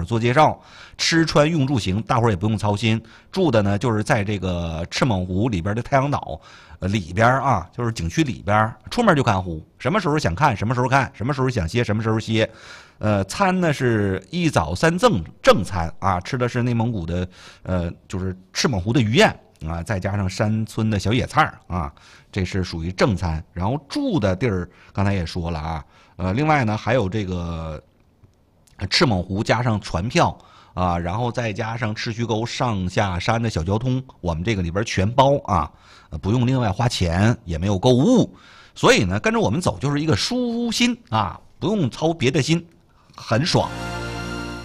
伙儿做介绍，吃穿用住行大伙儿也不用操心。住的呢就是在这个赤猛湖里边的太阳岛里边啊，就是景区里边，出门就看湖，什么时候想看什么时候看，什么时候想歇什么时候歇。餐呢是一早三正餐啊，吃的是内蒙古的就是赤猛湖的鱼宴啊，再加上山村的小野菜啊，这是属于正餐。然后住的地儿刚才也说了啊，另外呢还有这个赤猛湖加上船票啊，然后再加上赤须沟上下山的小交通，我们这个里边全包啊，不用另外花钱，也没有购物，所以呢跟着我们走就是一个舒心啊，不用操别的心。很爽。